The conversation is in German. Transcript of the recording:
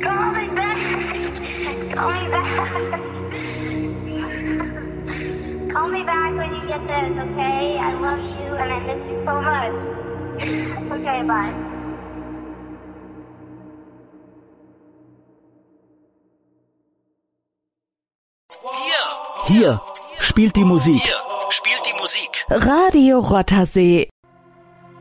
Call me back. Call me back. Call me back when you get this, okay? I love you and I miss you so much. Okay, bye. Hier spielt die Musik. Hier spielt die Musik. Radio Rothersee.